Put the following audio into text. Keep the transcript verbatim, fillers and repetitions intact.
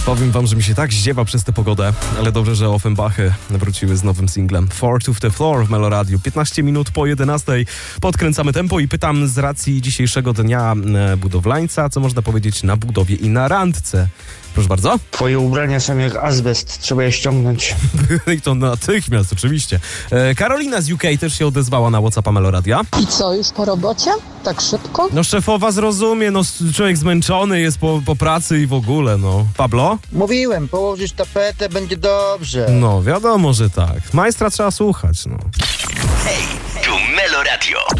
Powiem wam, że mi się tak zdziewa przez tę pogodę, ale dobrze, że Offenbachy wróciły z nowym singlem Four to the Floor w Meloradiu. piętnaście minut po jedenastej podkręcamy tempo i pytam z racji dzisiejszego dnia budowlańca, co można powiedzieć na budowie i na randce. Proszę bardzo. Twoje ubrania są jak azbest, trzeba je ściągnąć. I to natychmiast, oczywiście. E, Karolina z U K też się odezwała na WhatsAppa Meloradia. I co, już po robocie? Tak szybko? No szefowa zrozumie, no człowiek zmęczony jest po, po pracy i w ogóle, no. Pablo? Mówiłem, położysz tapetę, będzie dobrze. No, wiadomo, że tak. Majstra trzeba słuchać, no. Hej, tu Meloradio.